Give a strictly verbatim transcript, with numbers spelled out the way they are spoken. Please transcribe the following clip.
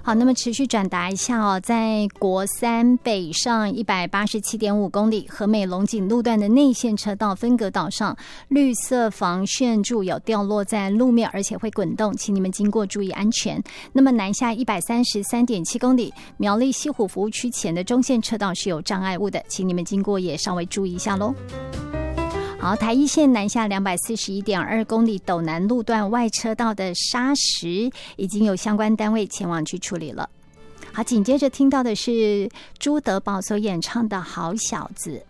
好，那么持续转达一下哦，在国三北上一百八十七点五公里和美龙井路段的内线车道分隔岛上，绿色防眩柱有掉落在路面，而且会滚动，请你们经过注意安全。那么南下一百三十三点七公里，苗栗西湖服务区前的中线车道是有障碍物的，请你们经过也稍微注意一下咯。好，台一线南下两百四十一点二公里斗南路段外车道的砂石已经有相关单位前往去处理了。好，紧接着听到的是朱德宝所演唱的好小子。